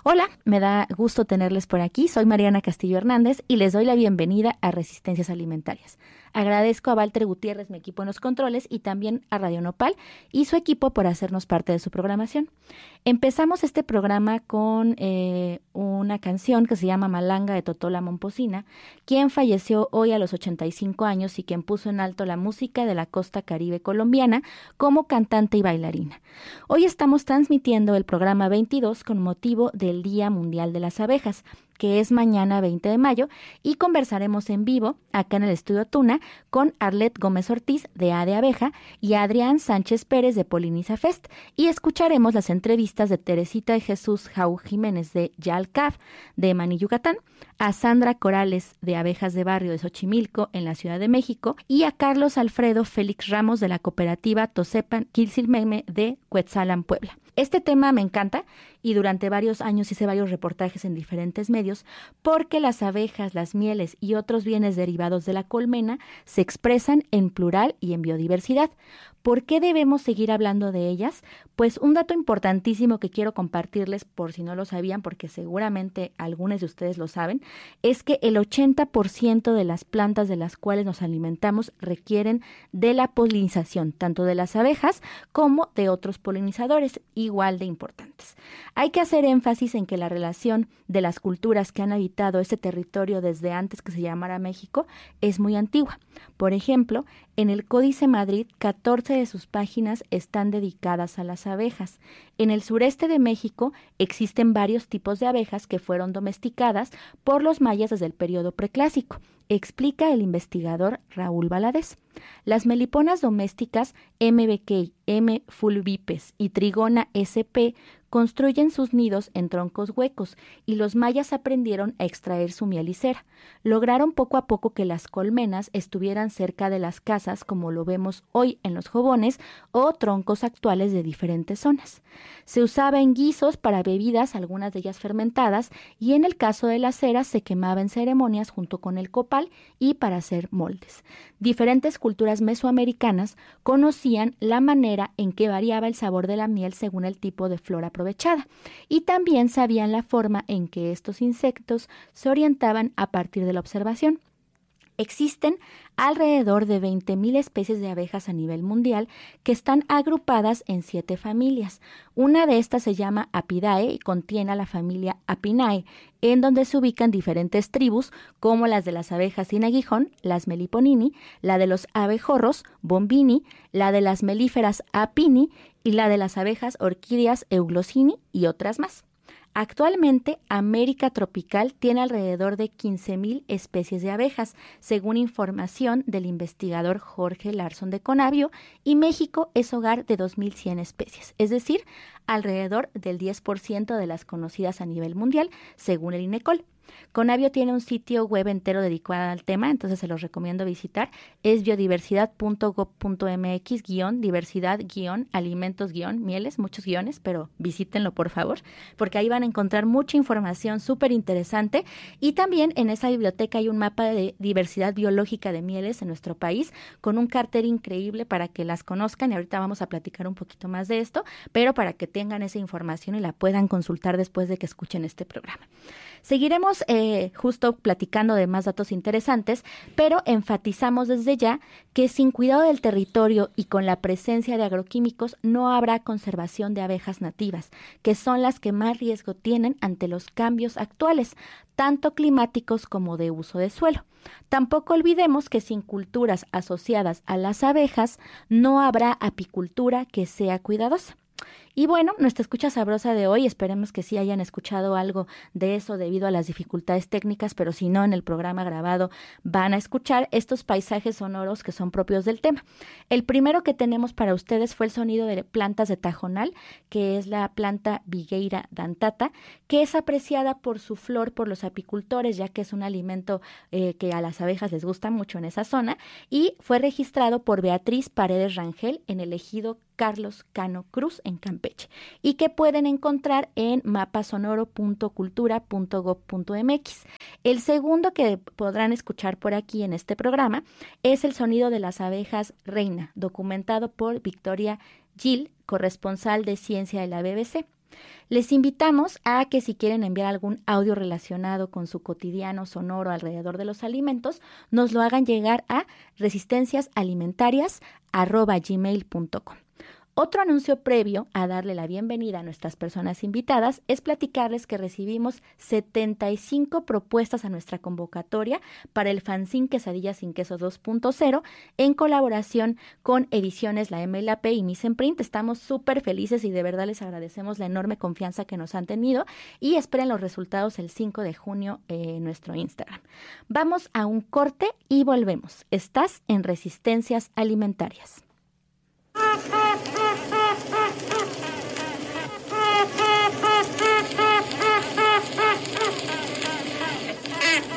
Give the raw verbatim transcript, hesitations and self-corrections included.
Hola, me da gusto tenerles por aquí. Soy Mariana Castillo Hernández y les doy la bienvenida a Resistencias Alimentarias. Agradezco a Walter Gutiérrez, mi equipo en los controles, y también a Radio Nopal y su equipo por hacernos parte de su programación. Empezamos este programa con eh, una canción que se llama Malanga de Totola Momposina, quien falleció hoy a los ochenta y cinco años y quien puso en alto la música de la costa caribe colombiana como cantante y bailarina. Hoy estamos transmitiendo el programa veintidós con motivo del Día Mundial de las Abejas, que es mañana veinte de mayo, y conversaremos en vivo, acá en el Estudio Tuna, con Arlet Gómez Ortiz de A de Abeja y Adrián Sánchez Pérez de Poliniza Fest, y escucharemos las entrevistas de Teresita de Jesús Jau Jiménez de Yalcaf de Maní, Yucatán, a Sandra Corales de Abejas de Barrio de Xochimilco en la Ciudad de México, y a Carlos Alfredo Félix Ramos de la cooperativa Tosepan Quilcilmeme de Cuetzalan, Puebla. Este tema me encanta y durante varios años hice varios reportajes en diferentes medios porque las abejas, las mieles y otros bienes derivados de la colmena se expresan en plural y en biodiversidad. ¿Por qué debemos seguir hablando de ellas? Pues un dato importantísimo que quiero compartirles por si no lo sabían, porque seguramente algunos de ustedes lo saben, es que el ochenta por ciento de las plantas de las cuales nos alimentamos requieren de la polinización, tanto de las abejas como de otros polinizadores igual de importantes. Hay que hacer énfasis en que la relación de las culturas que han habitado este territorio desde antes que se llamara México es muy antigua. Por ejemplo, en el Códice Madrid, catorce de sus páginas están dedicadas a las abejas. En el sureste de México existen varios tipos de abejas que fueron domesticadas por los mayas desde el periodo preclásico, explica el investigador Raúl Valadez. Las meliponas domésticas M. beckei, M. fulvipes y Trigona sp construyen sus nidos en troncos huecos y los mayas aprendieron a extraer su miel y cera. Lograron poco a poco que las colmenas estuvieran cerca de las casas como lo vemos hoy en los jobones o troncos actuales de diferentes zonas. Se usaba en guisos para bebidas, algunas de ellas fermentadas, y en el caso de la cera se quemaba en ceremonias junto con el copal y para hacer moldes. Diferentes culturas mesoamericanas conocían la manera en que variaba el sabor de la miel según el tipo de flor aprovechada, y también sabían la forma en que estos insectos se orientaban a partir de la observación. Existen alrededor de veinte mil especies de abejas a nivel mundial que están agrupadas en siete familias. Una de estas se llama Apidae y contiene a la familia Apinae, en donde se ubican diferentes tribus como las de las abejas sin aguijón, las Meliponini, la de los abejorros, Bombini, la de las melíferas Apini y la de las abejas orquídeas Euglossini y otras más. Actualmente, América tropical tiene alrededor de quince mil especies de abejas, según información del investigador Jorge Larsson de Conavio, y México es hogar de dos mil cien especies, es decir, alrededor del diez por ciento de las conocidas a nivel mundial, según el INECOL. Conavio tiene un sitio web entero dedicado al tema, entonces se los recomiendo visitar. Es biodiversidad punto gob punto mx guión diversidad guión alimentos guión mieles, muchos guiones, pero visítenlo por favor, porque ahí van a encontrar mucha información súper interesante. Y también en esa biblioteca hay un mapa de diversidad biológica de mieles en nuestro país, con un cartel increíble para que las conozcan, y ahorita vamos a platicar un poquito más de esto, pero para que tengan esa información y la puedan consultar después de que escuchen este programa. Seguiremos eh, justo platicando de más datos interesantes, pero enfatizamos desde ya que sin cuidado del territorio y con la presencia de agroquímicos no habrá conservación de abejas nativas, que son las que más riesgo tienen ante los cambios actuales, tanto climáticos como de uso de suelo. Tampoco olvidemos que sin culturas asociadas a las abejas no habrá apicultura que sea cuidadosa. Y bueno, nuestra escucha sabrosa de hoy, esperemos que sí hayan escuchado algo de eso debido a las dificultades técnicas, pero si no, en el programa grabado van a escuchar estos paisajes sonoros que son propios del tema. El primero que tenemos para ustedes fue el sonido de plantas de tajonal, que es la planta Vigueira dentata, que es apreciada por su flor por los apicultores, ya que es un alimento eh, que a las abejas les gusta mucho en esa zona, y fue registrado por Beatriz Paredes Rangel en el ejido Carlos Cano Cruz en Campeche, y que pueden encontrar en mapasonoro punto cultura punto gob punto mx. El segundo que podrán escuchar por aquí en este programa es el sonido de las abejas reina, documentado por Victoria Gil, corresponsal de ciencia de la B B C. Les invitamos a que si quieren enviar algún audio relacionado con su cotidiano sonoro alrededor de los alimentos, nos lo hagan llegar a resistenciasalimentarias arroba gmail punto com. Otro anuncio previo a darle la bienvenida a nuestras personas invitadas es platicarles que recibimos setenta y cinco propuestas a nuestra convocatoria para el fanzine Quesadillas sin Queso dos punto cero en colaboración con Ediciones La M L P y Mise en Print. Estamos súper felices y de verdad les agradecemos la enorme confianza que nos han tenido y esperen los resultados el cinco de junio en nuestro Instagram. Vamos a un corte y volvemos. Estás en Resistencias Alimentarias.